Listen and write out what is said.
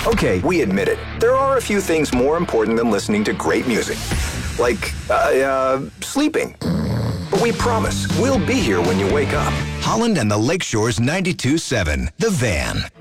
Okay, we admit it. There are a few things more important than listening to great music. Like, sleeping. But we promise, we'll be here when you wake up. Holland and the Lakeshore's 92.7, The Van.